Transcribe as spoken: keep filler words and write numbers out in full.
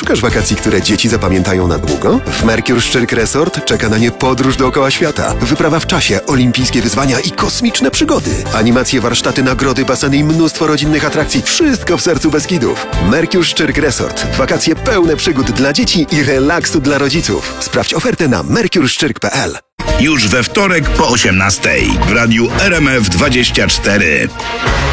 Szukasz wakacji, które dzieci zapamiętają na długo? W Mercure Szczyrk Resort czeka na nie podróż dookoła świata. Wyprawa w czasie, olimpijskie wyzwania i kosmiczne przygody. Animacje, warsztaty, nagrody, baseny i mnóstwo rodzinnych atrakcji. Wszystko w sercu Beskidów. Mercure Szczyrk Resort. Wakacje pełne przygód dla dzieci i relaksu dla rodziców. Sprawdź ofertę na mercure szczyrk kropka p l. Już we wtorek po osiemnastej w radiu R M F dwadzieścia cztery.